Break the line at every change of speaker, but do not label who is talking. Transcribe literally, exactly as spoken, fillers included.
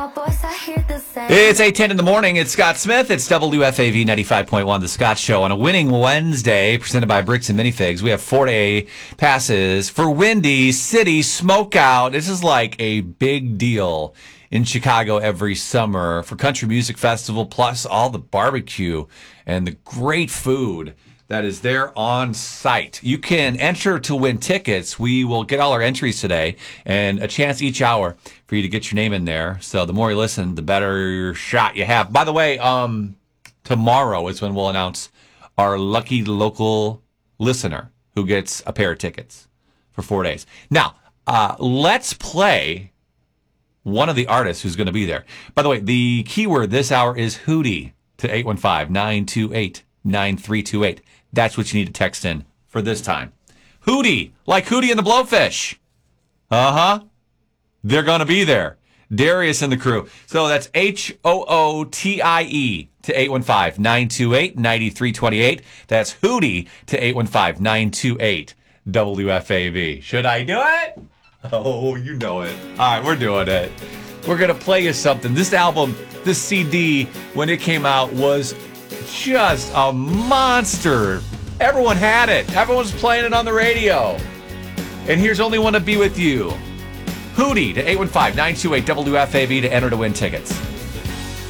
It's eight ten in the morning. It's Scott Smith. It's W F A V ninety-five point one, The Scott Show. On a winning Wednesday, presented by Bricks and Minifigs, we have four-day passes for Windy City Smokeout. This is like a big deal in Chicago every summer for Country Music Festival, plus all the barbecue and the great food that is there on site. You can enter to win tickets. We will get all our entries today and a chance each hour for you to get your name in there. So the more you listen, the better shot you have. By the way, um, tomorrow is when we'll announce our lucky local listener who gets a pair of tickets for four days. Now, uh, let's play one of the artists who's going to be there. By the way, the keyword this hour is Hootie to eight one five, nine two eight, nine three two eight. That's what you need to text in for this time. Hootie, like Hootie and the Blowfish. Uh-huh. They're going to be there. Darius and the crew. So that's H O O T I E to eight one five, nine two eight, nine three two eight. That's Hootie to eight one five, nine two eight, W F A V. Should I do it? Oh, you know it. All right, we're doing it. We're going to play you something. This album, this C D, when it came out, was just a monster. Everyone had it. Everyone was playing it on the radio. And here's Only One to Be With You. Hootie to eight one five, nine two eight, W F A V to enter to win tickets.